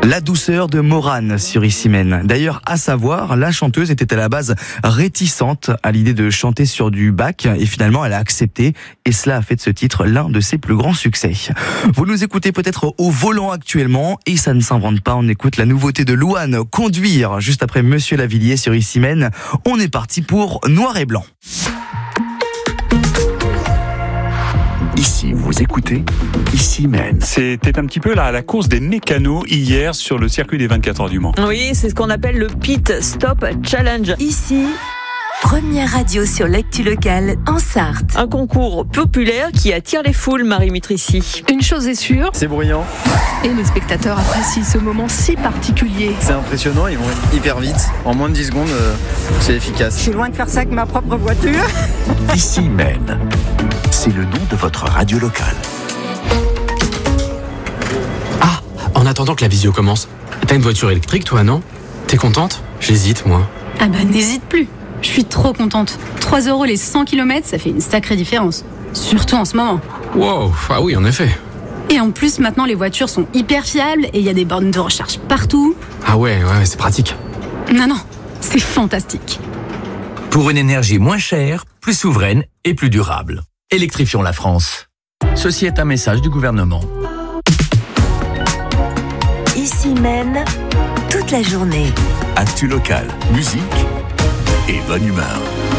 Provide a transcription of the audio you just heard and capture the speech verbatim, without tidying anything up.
La douceur de Morane sur Issy-Meynes. D'ailleurs, à savoir, la chanteuse était à la base réticente à l'idée de chanter sur du Bach et finalement elle a accepté et cela a fait de ce titre l'un de ses plus grands succès. Vous nous écoutez peut-être au volant actuellement et ça ne s'invente pas, on écoute la nouveauté de Louane, Conduire, juste après Monsieur Lavilliers sur Issy-Meynes. On est parti pour Noir et Blanc. Ici, vous écoutez Issy-Meynes. C'était un petit peu la, la course des mécanos hier sur le circuit des vingt-quatre heures du Mans. Oui, c'est ce qu'on appelle le Pit Stop Challenge. Ici, première radio sur l'actu locale en Sarthe. Un concours populaire qui attire les foules, Marie Mitrici. Une chose est sûre, c'est bruyant. Et les spectateurs apprécient ce moment si particulier. C'est impressionnant, ils vont hyper vite. En moins de dix secondes, euh, c'est efficace. Je suis loin de faire ça avec ma propre voiture. Issy-Meynes, c'est le nom de votre radio locale. Ah, en attendant que la visio commence, t'as une voiture électrique toi, non? T'es contente? J'hésite, moi. Ah bah n'hésite plus. Je suis trop contente. trois euros les cent kilomètres, ça fait une sacrée différence. Surtout en ce moment. Wow, ah oui, en effet. Et en plus, maintenant, les voitures sont hyper fiables et il y a des bornes de recharge partout. Ah ouais, ouais, c'est pratique. Non, non, c'est fantastique. Pour une énergie moins chère, plus souveraine et plus durable. Électrifions la France. Ceci est un message du gouvernement. Issy-Meynes, toute la journée. Actu locale, musique et bonne humeur.